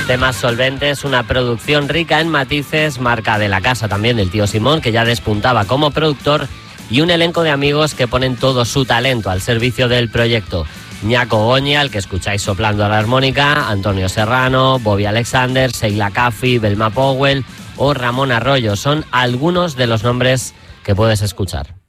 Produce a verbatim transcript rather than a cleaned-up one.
Temas solventes, una producción rica en matices, marca de la casa también del tío Simón, que ya despuntaba como productor, y un elenco de amigos que ponen todo su talento al servicio del proyecto. Ñaco Goñi, al que escucháis soplando a la armónica, Antonio Serrano, Bobby Alexander, Sheila Caffi, Belma Powell o Ramón Arroyo son algunos de los nombres que puedes escuchar.